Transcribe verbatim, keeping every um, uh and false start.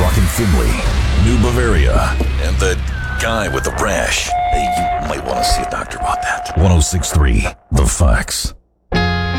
Rockin' Finley, New Bavaria, and the guy with the rash. Hey, you might want to see a doctor about that. one oh six point three The Facts.